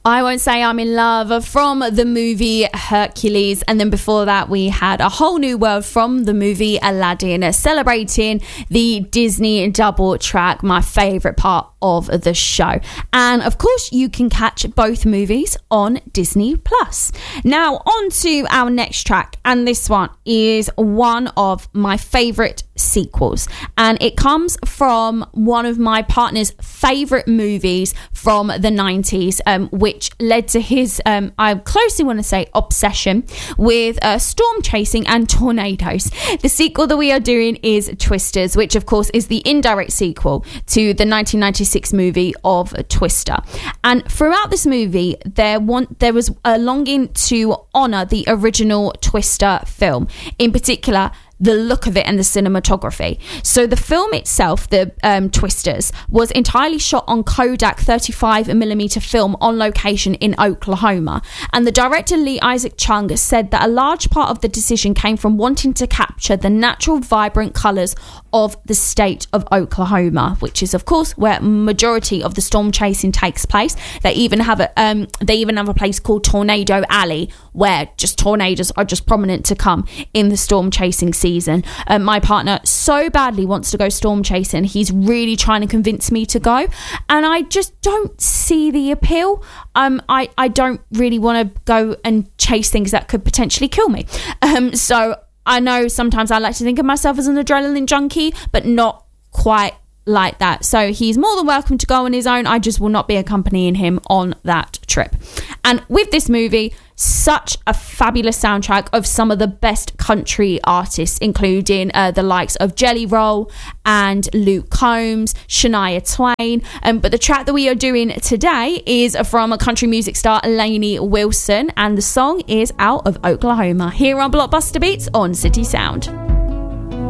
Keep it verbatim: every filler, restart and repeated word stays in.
I Won't Say I'm in Love from the movie Hercules. And then before that, we had A Whole New World from the movie Aladdin, celebrating the Disney double track, my favourite part of the show. And of course, you can catch both movies on Disney Plus. Now, on to our next track. And this one is one of my favourite sequels. And it comes from one of my partner's favourite movies from the nineties, um, which led to his, um, I closely want to say, obsession with uh, storm chasing and tornadoes. The sequel that we are doing is Twisters, which of course is the indirect sequel to the nineteen ninety-six movie of Twister. And throughout this movie, there want there was a longing to honour the original Twister film, in particular the look of it and the cinematography. So the film itself, the um, Twisters, was entirely shot on Kodak thirty-five millimeter film on location in Oklahoma. And the director Lee Isaac Chung said that a large part of the decision came from wanting to capture the natural, vibrant colours of the state of Oklahoma, which is of course where majority of the storm chasing takes place. They even have a um, they even have a place called Tornado Alley, where just tornadoes are just prominent to come in the storm chasing season. Uh, my partner so badly wants to go storm chasing. He's really trying to convince me to go, and I just don't see the appeal. Um, I, I don't really want to go and chase things that could potentially kill me. Um, so I know sometimes I like to think of myself as an adrenaline junkie, but not quite like that. So he's more than welcome to go on his own. I just will not be accompanying him on that trip. And with this movie, such a fabulous soundtrack of some of the best country artists, including uh, the likes of Jelly Roll and Luke Combs, Shania Twain. Um, but the track that we are doing today is from a country music star, Lainey Wilson, and the song is Out of Oklahoma, here on Blockbuster Beats on City Sound.